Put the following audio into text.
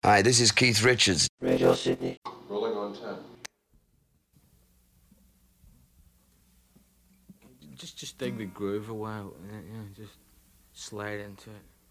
Hi, this is Keith Richards. Radio Sydney. Rolling on 10. Just dig the groove a while, and just slide into it.